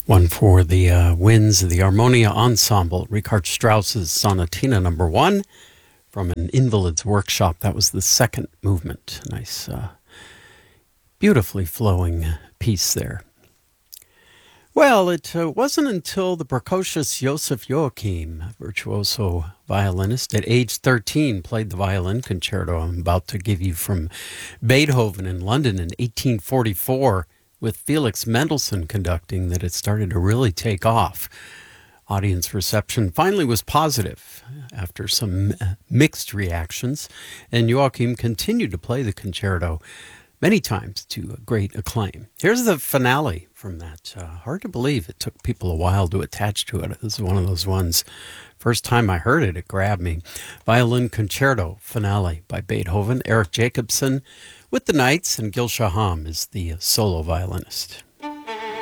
One for the winds of the Harmonia Ensemble, Richard Strauss's Sonatina No. 1 from an Invalid's Workshop. That was the second movement. Nice, beautifully flowing piece there. Well, it wasn't until the precocious Joseph Joachim, virtuoso violinist, at age 13 played the violin concerto I'm about to give you from Beethoven in London in 1844, with Felix Mendelssohn conducting, that it started to really take off. Audience reception finally was positive after some mixed reactions, and Joachim continued to play the concerto many times to great acclaim. Here's the finale from that. Hard to believe it took people a while to attach to it. This is one of those ones. First time I heard it, it grabbed me. Violin Concerto Finale by Beethoven. Eric Jacobson with the Knights, and Gil Shaham is the solo violinist.